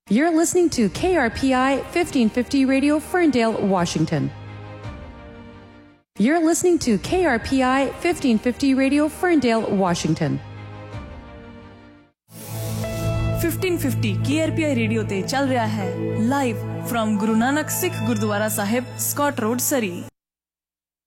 You're listening to KRPI 1550 Radio, Ferndale, Washington. You're listening to KRPI 1550 Radio, Ferndale, Washington. 1550 KRPI radio ते चल रहा है live from Guru Nanak Sikh gurdwara Sahib Scott road सरी।